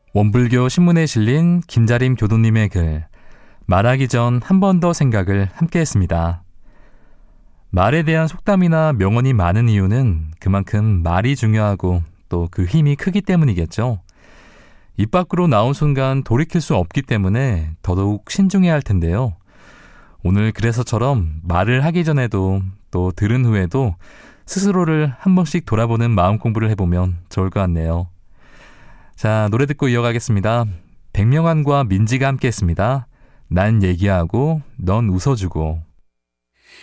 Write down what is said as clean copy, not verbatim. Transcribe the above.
원불교 신문에 실린 김자림 교도님의 글, 말하기 전 한 번 더 생각을 함께 했습니다. 말에 대한 속담이나 명언이 많은 이유는 그만큼 말이 중요하고 또 그 힘이 크기 때문이겠죠. 입 밖으로 나온 순간 돌이킬 수 없기 때문에 더더욱 신중해야 할 텐데요. 오늘 그래서처럼 말을 하기 전에도 또 들은 후에도 스스로를 한 번씩 돌아보는 마음 공부를 해보면 좋을 것 같네요. 자, 노래 듣고 이어가겠습니다. 백명환과 민지가 함께 했습니다. 난 얘기하고 넌 웃어주고.